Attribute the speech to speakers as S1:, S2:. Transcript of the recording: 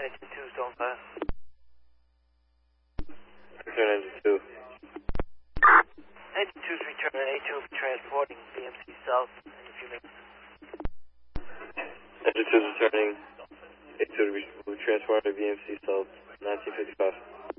S1: Engine 2, zone 5.
S2: Return engine 2.
S1: Engine 2 is returning A2, will be transporting VMC South in a few minutes.
S2: Engine 2 is returning A2 will be transported to VMC South, 1955.